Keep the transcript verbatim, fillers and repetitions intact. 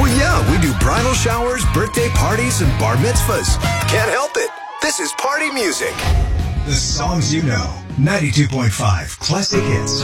Well, yeah, we do bridal showers, birthday parties, and bar mitzvahs. Can't help it. This is party music. The songs you know. ninety-two point five Classic Hits.